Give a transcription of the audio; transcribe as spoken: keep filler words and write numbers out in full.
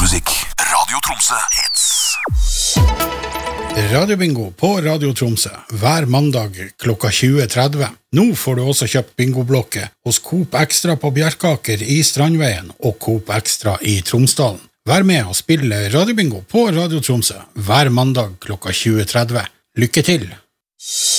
musikk. Radio Tromsø Hits. Radiobingo på Radio Tromsø hver mandag klokka tjue tretti. Nå får du også kjøpt bingoblokke hos Coop Extra på Bjerkaker i Strandveien og Coop Extra i Tromsdalen. Vær med og spille Radiobingo på Radio Tromsø hver mandag klokka tjue tretti. Lykke til!